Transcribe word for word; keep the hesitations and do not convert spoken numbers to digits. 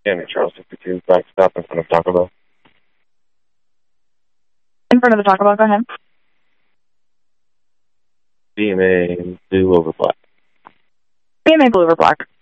Danny Charles fifty-two, backstop in front of Taco Bell. In front of the Taco Bell, go ahead. B M A blue over black. B M A blue over black.